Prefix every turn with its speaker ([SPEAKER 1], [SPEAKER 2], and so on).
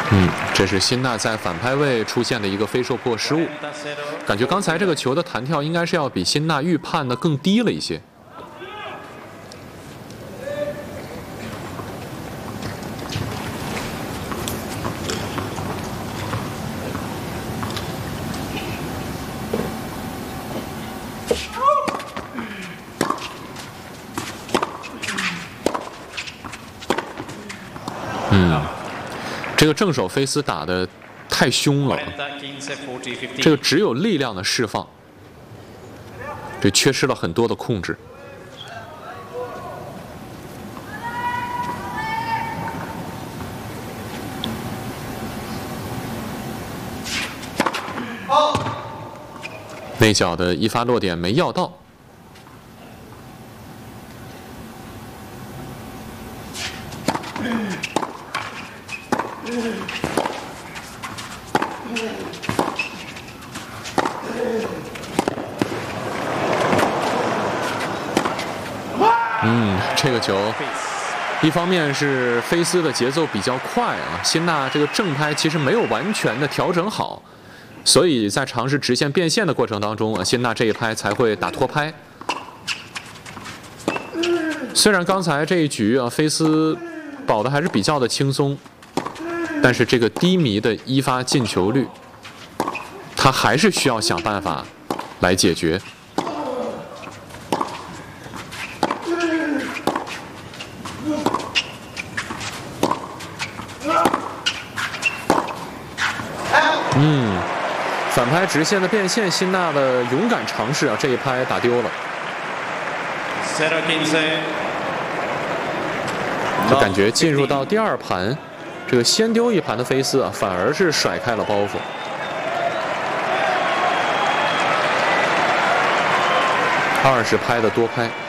[SPEAKER 1] 这是辛纳在反拍位出现的一个非受迫失误。感觉刚才这个球的弹跳应该是要比辛纳预判的更低了一些。这个正手菲斯打得太凶了，这个只有力量的释放，这缺失了很多的控制。内角的一发落点没要到。这个球，一方面是菲斯的节奏比较快啊，辛纳这个正拍其实没有完全的调整好，所以在尝试直线变线的过程当中啊，辛纳这一拍才会打拖拍。虽然刚才这一局啊，菲斯保的还是比较的轻松，但是这个低迷的一发进球率，他还是需要想办法来解决。反拍直线的变线，辛纳的勇敢尝试啊，这一拍打丢了。就感觉进入到第二盘，这个先丢一盘的菲斯啊，反而是甩开了包袱。20拍的多拍。